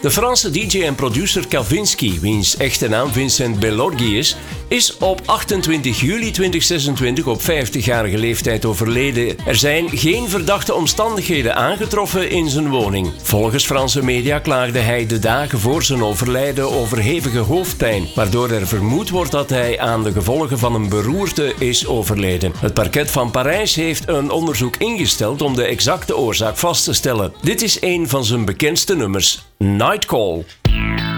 De Franse DJ en producer Kavinsky, wiens echte naam Vincent Belorghi is op 28 juli 2026 op 50-jarige leeftijd overleden. Er zijn geen verdachte omstandigheden aangetroffen in zijn woning. Volgens Franse media klaagde hij de dagen voor zijn overlijden over hevige hoofdpijn, waardoor er vermoed wordt dat hij aan de gevolgen van een beroerte is overleden. Het parket van Parijs heeft een onderzoek ingesteld om de exacte oorzaak vast te stellen. Dit is een van zijn bekendste nummers, Night Call.